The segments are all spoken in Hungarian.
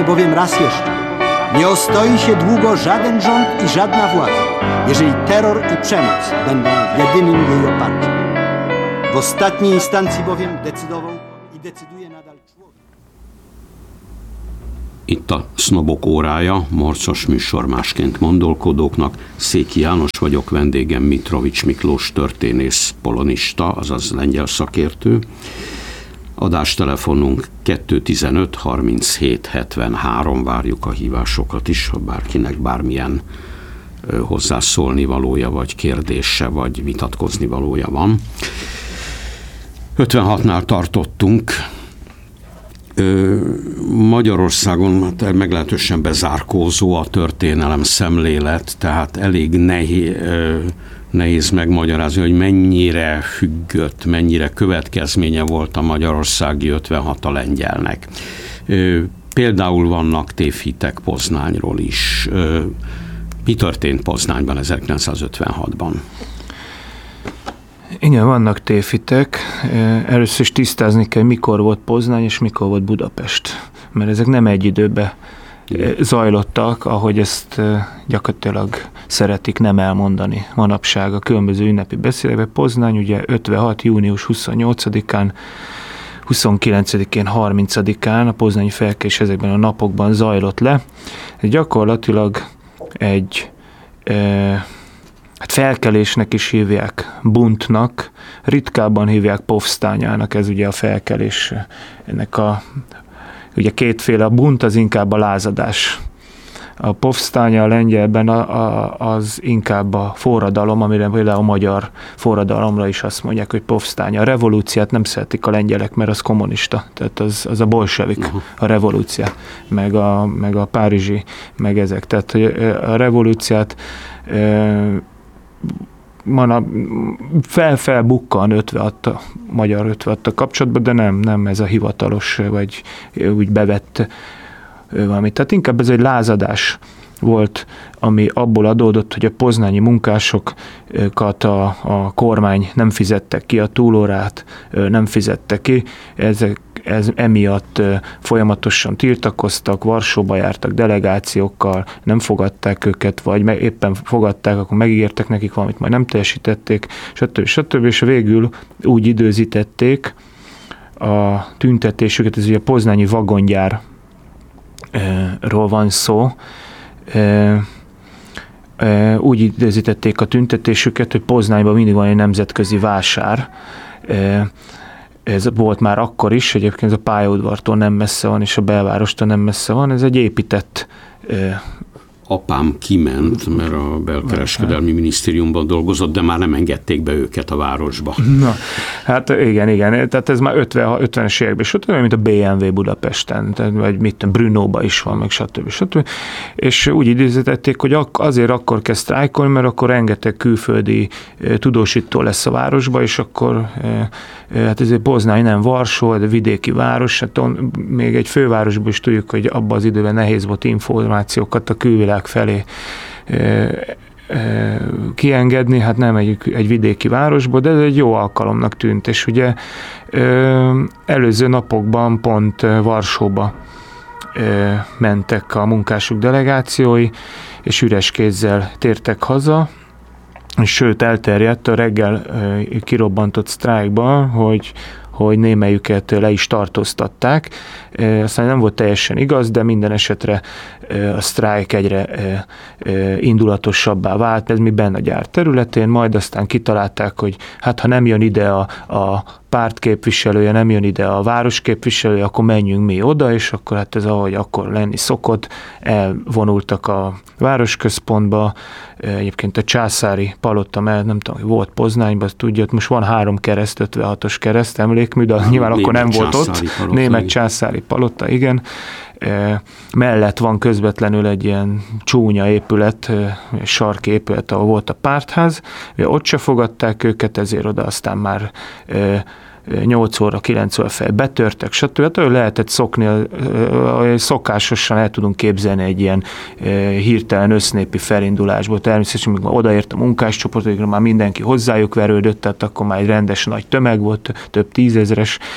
Powtarzamy bowiem raz jeszcze. Nie ostoi się długo żaden rząd i żadna władza, jeżeli terror i przemoc będą jedynym jej oparciem. W ostatniej instancji bowiem decydował i decyduje nadal człowiek. Itt a Sznobok órája, marcas műsor másként gondolkodóknak. Széki János vagyok, vendégem Mitrovics Miklós történész, polonista, azaz lengyel szakértő. Adástelefonunk 215 37 73, várjuk a hívásokat is, ha bárkinek bármilyen hozzászólni valója, vagy kérdése, vagy vitatkozni valója van. 56-nál tartottunk. Magyarországon meglehetősen bezárkózó a történelem szemlélet, tehát elég nehéz megmagyarázni, hogy mennyire függött, mennyire következménye volt a magyarországi 56 a lengyelnek. Például vannak tévhitek Poznányról is. Mi történt Poznányban 1956-ban? Igen, vannak tévhitek. Először is tisztázni kell, mikor volt Poznány és mikor volt Budapest. Mert ezek nem egy időben zajlottak, ahogy ezt gyakorlatilag szeretik nem elmondani manapság a különböző ünnepi beszédekben. Poznány ugye 56. június 28-án, 29-én, 30-án a poznányi felkelés ezekben a napokban zajlott le. Gyakorlatilag egy felkelésnek is hívják, buntnak, ritkábban hívják povsztányának, ez ugye a felkelés. Ennek ugye kétféle, a bunt az inkább a lázadás. A povsztánya a lengyelben az inkább a forradalom, amire például a magyar forradalomra is azt mondják, hogy povsztánya. A revolúciát nem szeretik a lengyelek, mert az kommunista, tehát az a bolsevik, a revolúcia, meg a párizsi, meg ezek. Tehát a revolúciát felbukkan 56 magyar 56 kapcsolatban, de nem ez a hivatalos, vagy úgy bevett valami. Tehát inkább ez egy lázadás volt, ami abból adódott, hogy a poznányi munkásokat a kormány nem fizettek ki, a túlórát nem fizette ki, ez emiatt folyamatosan tiltakoztak, Varsóba jártak delegációkkal, nem fogadták őket, vagy éppen fogadták, akkor megígértek nekik valamit, majd nem teljesítették, stb. És végül úgy időzítették a tüntetésüket, ez ugye a poznányi vagongyárról van szó, úgy időzítették a tüntetésüket, hogy Poznányban mindig van egy nemzetközi vásár. Ez volt már akkor is, egyébként ez a pályaudvartól nem messze van, és a belvárostól nem messze van. Ez egy épített... Apám kiment, mert a belkereskedelmi minisztériumban dolgozott, de már nem engedték be őket a városba. Na, hát igen. Tehát ez már 50-es években, és ott olyan, mint a BMW Budapesten, vagy Brunóban is van, meg stb. És úgy időzítették, hogy azért akkor kell sztrájkolni, mert akkor rengeteg külföldi tudósító lesz a városba, és akkor hát ezért Poznány nem Varsó, de vidéki város, hát még egy fővárosban is tudjuk, hogy abban az időben nehéz volt információkat a külvilág felé kiengedni, hát nem egy vidéki városba, de ez egy jó alkalomnak tűnt, és ugye előző napokban pont Varsóba mentek a munkások delegációi, és üres kézzel tértek haza, sőt elterjedt a reggel kirobbantott sztrájkban, hogy némelyüket le is tartóztatták. Aztán nem volt teljesen igaz, de minden esetre a sztrájk egyre indulatosabbá vált, ez mi benne a gyár területén, majd aztán kitalálták, hogy hát ha nem jön ide a párt képviselője, nem jön ide a város képviselője, akkor menjünk mi oda, és akkor hát ez ahogy akkor lenni szokott, elvonultak a városközpontba, egyébként a Császári palota, mert nem tudom, hogy volt Poznányban, tudja, most van 3 kereszt, 56-os kereszt emlékmű, de nyilván akkor nem volt ott. Német Császári palota, igen. Mellett van közvetlenül egy ilyen csúnya épület, sarki épület, ahol volt a pártház. Ott se fogadták őket, ezért oda aztán már 8 óra, 9 óra fel betörtek, stb. Hát lehetett szokni, szokásosan el tudunk képzelni egy ilyen hirtelen össznépi felindulásból. Természetesen, amikor odaért a munkáscsoport, már mindenki hozzájuk verődött, tehát akkor már egy rendes nagy tömeg volt, több tízezres,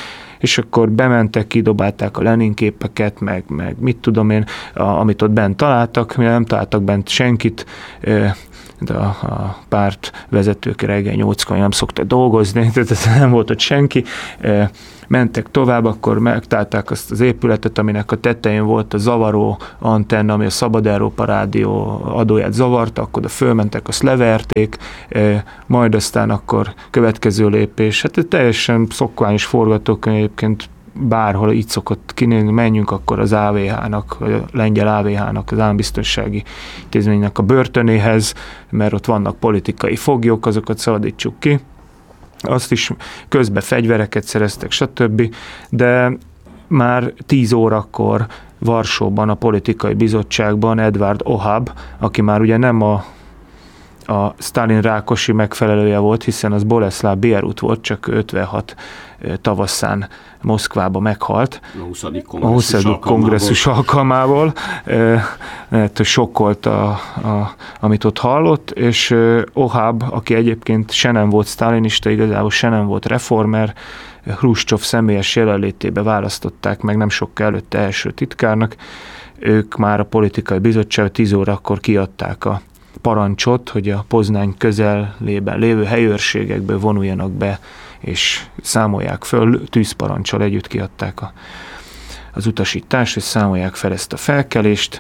és akkor bementek, kidobálták a Lenin képeket, meg mit tudom én, amit ott bent találtak, nem találtak bent senkit, de a párt vezetők reggel 8-kor nem szoktak dolgozni, tehát ez nem volt ott senki. Mentek tovább, akkor megtalálták azt az épületet, aminek a tetején volt a zavaró antenna, ami a Szabad Európa Rádió adóját zavarta, akkor oda fölmentek, azt leverték, majd aztán akkor következő lépés. Hát teljesen szokványos forgatókönyv egyébként, bárhol így szokott kinézni, menjünk akkor az AVH-nak, a lengyel AVH-nak, az Állambiztonsági Intézménynek a börtönéhez, mert ott vannak politikai foglyok, azokat szabadítsuk ki. Azt is közben fegyvereket szereztek, stb. De már 10 órakor Varsóban, a politikai bizottságban Edward Ohab, aki már ugye nem a Sztálin Rákosi megfelelője volt, hiszen az Boleszláv Bierut volt, csak 56 tavaszán Moszkvába meghalt. A 20. kongresszus alkalmából. Sokkolt, amit ott hallott, és Ohab, aki egyébként se nem volt sztálinista, igazából se nem volt reformer, Hruscsov személyes jelenlétébe választották meg nem sokkal előtte első titkárnak. Ők már a politikai bizottság 10 órakor kiadták a parancsot, hogy a Poznány közelében lévő helyőrségekből vonuljanak be, és számolják föl, tűzparancsal együtt kiadták az utasítást, és számolják fel ezt a felkelést,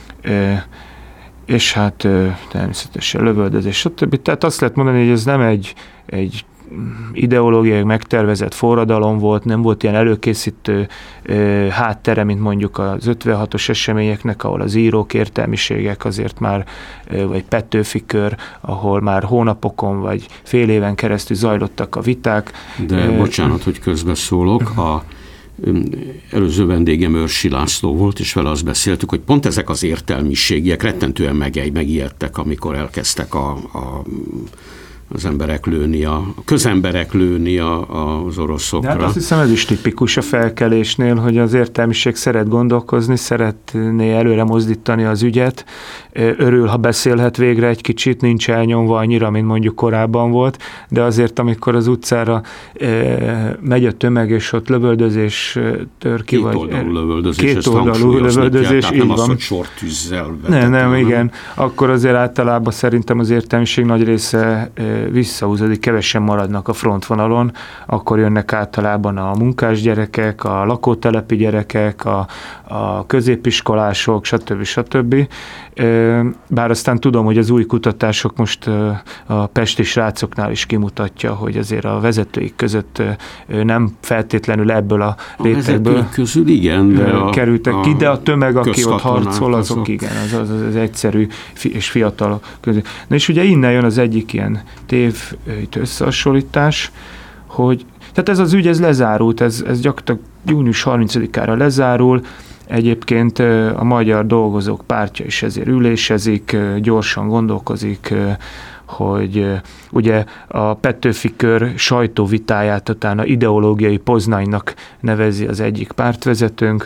és hát természetesen lövöldözés, stb. Tehát azt lehet mondani, hogy ez nem egy ideológiai megtervezett forradalom volt, nem volt ilyen előkészítő háttere, mint mondjuk az 56-os eseményeknek, ahol az írók, értelmiségek azért már, vagy Petőfi kör, ahol már hónapokon vagy fél éven keresztül zajlottak a viták. De bocsánat, hogy közbeszólok, előző vendégem Őrsi László volt, és vele azt beszéltük, hogy pont ezek az értelmiségiek rettentően megijedtek, amikor elkezdtek az emberek lőni, a közemberek lőni az oroszokra. De hát azt hiszem, ez is tipikus a felkelésnél, hogy az értelmiség szeret gondolkozni, szeretné előre mozdítani az ügyet, örül, ha beszélhet végre egy kicsit, nincs elnyomva annyira, mint mondjuk korábban volt, de azért, amikor az utcára megy a tömeg, és ott lövöldözés tör ki, Kétoldalú lövöldözés, kétoldalú lövöldözés, tehát így nem van. az, hogy sortűzzel Nem, igen. Akkor azért általában szerintem az értelmiség nagy része visszahúzódik, kevesen maradnak a frontvonalon, akkor jönnek általában a munkás gyerekek, a lakótelepi gyerekek, a középiskolások, stb. Bár aztán tudom, hogy az új kutatások most a pesti srácoknál is kimutatja, hogy azért a vezetőik között nem feltétlenül ebből a rétegből közül igen, kerültek ki, de a tömeg, aki ott harcol, azok igen, az egyszerű és fiatal közül. Na és ugye innen jön az egyik ilyen összehasonlítás, hogy tehát ez az ügy, ez lezárult, ez gyakorlatilag június 30-ára lezárul, egyébként a Magyar Dolgozók Pártja is ezért ülésezik, gyorsan gondolkozik, hogy ugye a Petőfi kör sajtóvitáját utána ideológiai Poznánynak nevezi az egyik pártvezetőnk,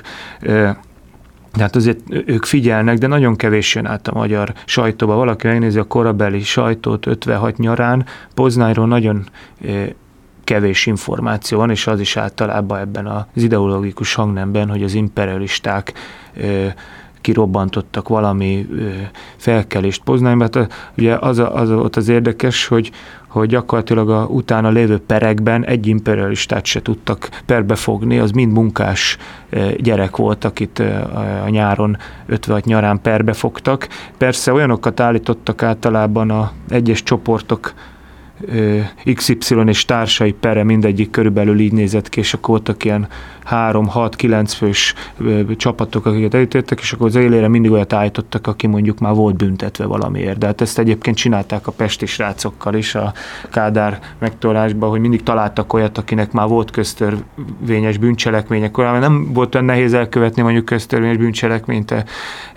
tehát azért ők figyelnek, de nagyon kevés jön át a magyar sajtóba. Valaki megnézi a korabeli sajtót 56 nyarán, Poznányról nagyon kevés információ van, és az is általában ebben az ideológikus hangnemben, hogy az imperialisták kirobbantottak valami felkelést Poznányba. Ugye az ott az érdekes, hogy gyakorlatilag a utána lévő perekben egy imperialistát se tudtak perbe fogni, az mind munkás gyerek volt, akit a nyáron 56 nyarán perbe fogtak. Persze olyanokat állítottak általában a egyes csoportok, XY és társai pere, mindegyik körülbelül így nézett ki, és akkor voltak ilyen 3-6-9 fős csapatok, akiket elítéltek, és akkor az élére mindig olyat állítottak, aki mondjuk már volt büntetve valamiért. De hát ezt egyébként csinálták a pesti srácokkal is a Kádár megtorlásban, hogy mindig találtak olyat, akinek már volt köztörvényes bűncselekménye. Korábban nem volt olyan nehéz elkövetni mondjuk köztörvényes bűncselekményt a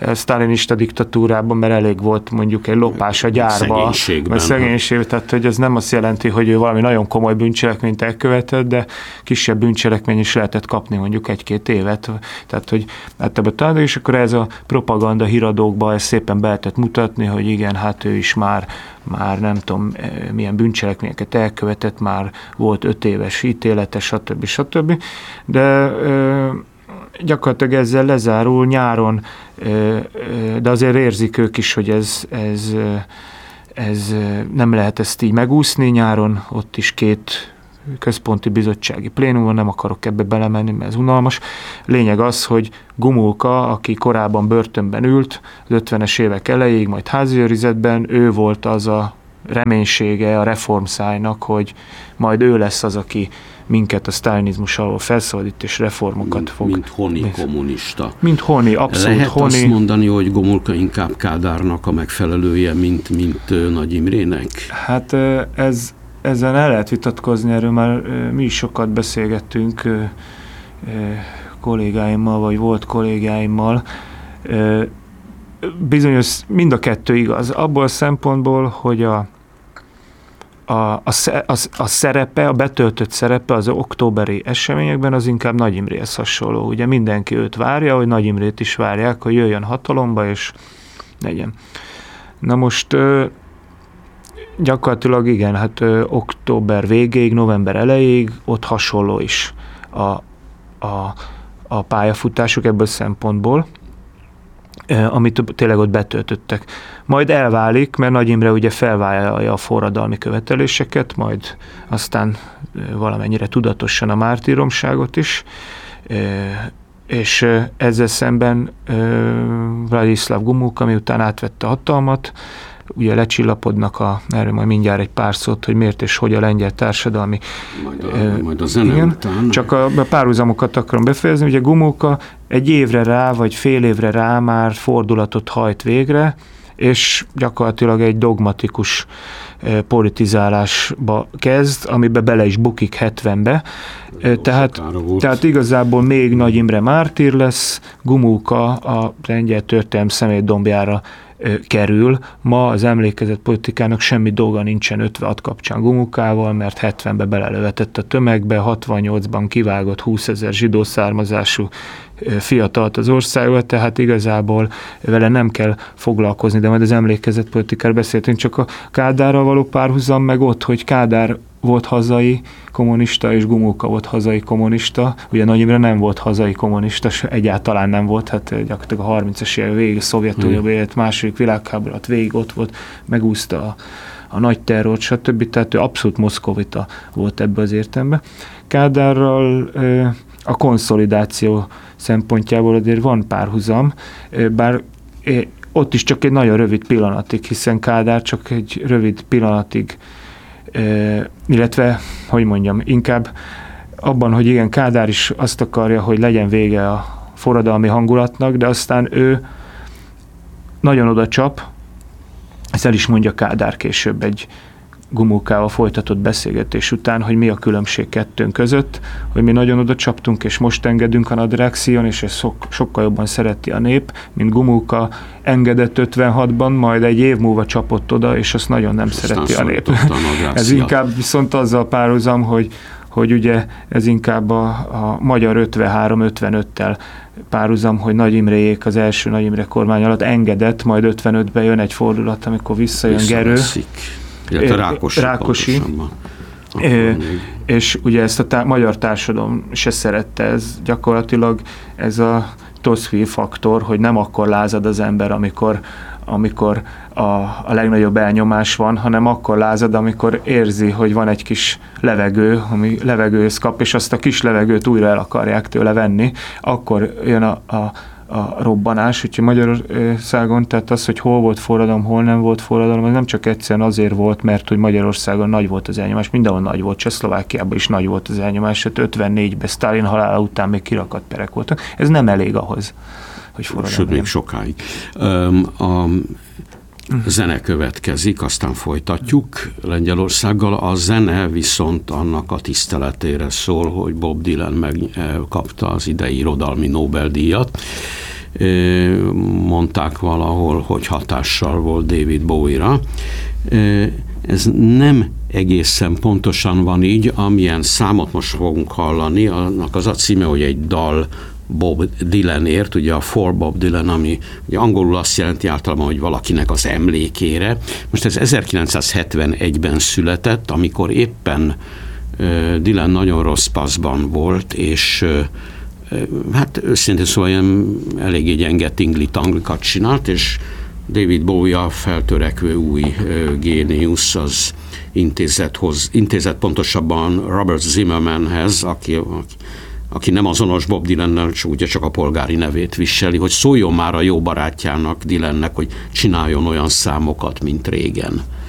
sztálinista diktatúrában, mert elég volt mondjuk egy lopás a gyárba. Szegénységben. Tehát, hogy ez nem nem azt jelenti, hogy ő valami nagyon komoly bűncselekményt elkövetett, de kisebb bűncselekmény is lehetett kapni mondjuk 1-2 évet. Tehát, hogy ebbe talán, és akkor ez a propaganda híradókban ezt szépen be lehetett mutatni, hogy igen, hát ő is már nem tudom, milyen bűncselekményeket elkövetett, már volt 5 éves ítélete, stb. De gyakorlatilag ezzel lezárul nyáron, de azért érzik ők is, hogy ez nem lehet ezt így megúszni nyáron, ott is 2 központi bizottsági plénumon, nem akarok ebbe belemenni, mert ez unalmas. Lényeg az, hogy Gumulka, aki korábban börtönben ült, az 50-es évek elejéig, majd házi őrizetben, ő volt az a reménysége a reformszájnak, hogy majd ő lesz az, aki minket a sztálinizmus alól felszabadít, és reformokat fog. Mint honi kommunista. Mint honi, abszolút lehet honi. Azt mondani, hogy Gomulka inkább Kádárnak a megfelelője, mint Nagy Imrének? Hát ezen el lehet vitatkozni, erről már mi is sokat beszélgettünk kollégáimmal, vagy volt kollégáimmal. Bizonyos, mind a kettő igaz. Abból a szempontból, hogy a szerepe, a betöltött szerepe az októberi eseményekben az inkább Nagy Imréhez hasonló. Ugye mindenki őt várja, hogy Nagy Imrét is várják, hogy jöjjön hatalomba, és legyen. Na most gyakorlatilag igen, hát október végéig, november elejéig ott hasonló is a pályafutásuk ebből szempontból, amit tényleg ott betöltöttek. Majd elválik, mert Nagy Imre ugye felvállalja a forradalmi követeléseket, majd aztán valamennyire tudatosan a mártíromságot is, és ezzel szemben Vladislav Gomulka, miután átvette a hatalmat, ugye lecsillapodnak erről majd mindjárt egy pár szót, hogy miért és hogy a lengyel társadalmi... Majd a zene után. Csak a párhuzamokat akarom befejezni. Ugye Gomulka egy évre rá, vagy fél évre rá már fordulatot hajt végre, és gyakorlatilag egy dogmatikus politizálásba kezd, amiben bele is bukik 70-be. Tehát igazából még Nagy Imre mártír lesz, Gomulka a lengyel történelem szemétdombjára kerül. Ma az emlékezett politikának semmi dolga nincsen 56 kapcsán Gomulkával, mert 70-ben belelövetett a tömegbe, 68-ban kivágott 20 000 zsidó származású fiatalt az országba, tehát igazából vele nem kell foglalkozni, de majd az emlékezett politikáról beszéltünk, csak a Kádárral való párhuzam meg ott, hogy Kádár volt hazai kommunista, és Gomulka volt hazai kommunista. Ugye Nagy Imre nem volt hazai kommunista, egyáltalán nem volt, hát gyakorlatilag a 30-as évek végig Szovjetunióban élt, második világháború alatt végig ott volt, megúszta a nagy terrort, stb. Tehát ő abszolút moszkovita volt ebbe az értelemben. Kádárral a konszolidáció szempontjából azért van párhuzam, bár ott is csak egy nagyon rövid pillanatig, hiszen Kádár csak egy rövid pillanatig, illetve, hogy mondjam, inkább abban, hogy igen, Kádár is azt akarja, hogy legyen vége a forradalmi hangulatnak, de aztán ő nagyon oda csap, ezt el is mondja Kádár később egy Gomulkával folytatott beszélgetés után, hogy mi a különbség kettőnk között, hogy mi nagyon oda csaptunk, és most engedünk a nadrágszíjon, és ezt sokkal jobban szereti a nép, mint Gomulka engedett 56-ban, majd egy év múlva csapott oda, és azt nagyon nem szereti a nép. Ez inkább viszont azzal párhuzam, hogy ugye ez inkább a magyar 53-55-tel párhuzam, hogy Nagy Imréjék az első Nagy Imre kormány alatt engedett, majd 55-ben jön egy fordulat, amikor visszajön Gerő. Rákosi. És ugye ezt a magyar társadalom se szerette, ez gyakorlatilag ez a Toszfil faktor, hogy nem akkor lázad az ember, amikor a legnagyobb elnyomás van, hanem akkor lázad, amikor érzi, hogy van egy kis levegő, ami levegőhöz kap, és azt a kis levegőt újra el akarják tőle venni, akkor jön a robbanás, úgyhogy Magyarországon, tehát az, hogy hol volt forradalom, hol nem volt forradalom, az nem csak egyszerűen azért volt, mert hogy Magyarországon nagy volt az elnyomás, mindenhol nagy volt, Csehszlovákiában is nagy volt az elnyomás, 54-ben Sztálin halála után még kirakadt perek voltak. Ez nem elég ahhoz, hogy forradalom. Sőt, még sokáig. A zene következik, aztán folytatjuk Lengyelországgal. A zene viszont annak a tiszteletére szól, hogy Bob Dylan megkapta az idei irodalmi Nobel-díjat. Mondták valahol, hogy hatással volt David Bowie-ra. Ez nem egészen pontosan van így, amilyen számot most fogunk hallani, annak az a címe, hogy egy dal Bob Dylanért, ugye a For Bob Dylan, ami ugye angolul azt jelenti általában, hogy valakinek az emlékére. Most ez 1971-ben született, amikor éppen Dylan nagyon rossz paszban volt, és hát őszintén szóval ilyen eléggé gyenge tingli-tanglikat csinált, és David Bowie, a feltörekvő új géniusz, az intézett pontosabban Robert Zimmermanhez, aki nem azonos Bob Dylannel, csak a polgári nevét viseli, hogy szóljon már a jó barátjának, Dylannek, hogy csináljon olyan számokat, mint régen.